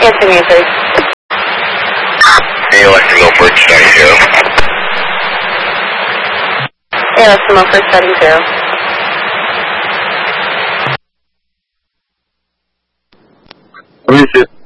ALS music. ALS to Milford, starting 0. ALS to Milford, starting 0. What is it?